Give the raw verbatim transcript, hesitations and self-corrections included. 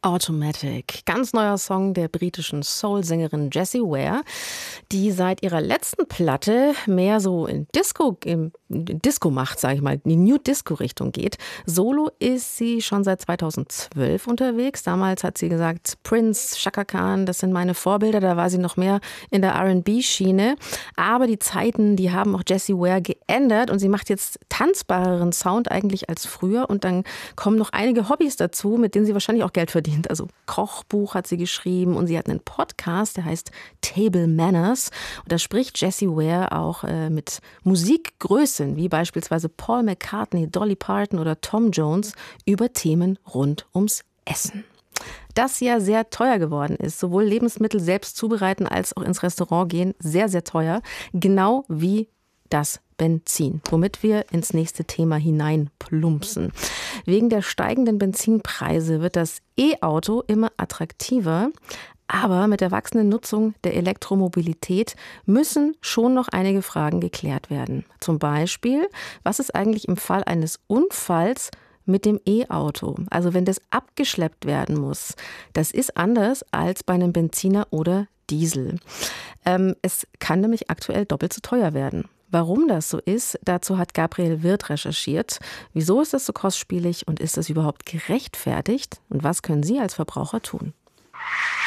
Automatic, ganz neuer Song der britischen Soul-Sängerin Jessie Ware, die seit ihrer letzten Platte mehr so in Disco, in Disco macht, sage ich mal, in die New Disco-Richtung geht. Solo ist sie schon seit zweitausendzwölf unterwegs. Damals hat sie gesagt, Prince, Chaka Khan, das sind meine Vorbilder. Da war sie noch mehr in der R and B-Schiene. Aber die Zeiten, die haben auch Jessie Ware geändert und sie macht jetzt tanzbareren Sound eigentlich als früher. Und dann kommen noch einige Hobbys dazu, mit denen sie wahrscheinlich auch Geld verdient. Also Kochbuch hat sie geschrieben und sie hat einen Podcast, der heißt Table Manners. Und da spricht Jessie Ware auch äh, mit Musikgrößen, wie beispielsweise Paul McCartney, Dolly Parton oder Tom Jones, über Themen rund ums Essen. Das ja sehr teuer geworden ist, sowohl Lebensmittel selbst zubereiten als auch ins Restaurant gehen, sehr, sehr teuer, genau wie das Benzin, womit wir ins nächste Thema hineinplumpsen. Wegen der steigenden Benzinpreise wird das E-Auto immer attraktiver. Aber mit der wachsenden Nutzung der Elektromobilität müssen schon noch einige Fragen geklärt werden. Zum Beispiel, was ist eigentlich im Fall eines Unfalls mit dem E-Auto? Also wenn das abgeschleppt werden muss, das ist anders als bei einem Benziner oder Diesel. Ähm, es kann nämlich aktuell doppelt so teuer werden. Warum das so ist, dazu hat Gabriel Wirth recherchiert. Wieso ist das so kostspielig und ist das überhaupt gerechtfertigt? Und was können Sie als Verbraucher tun?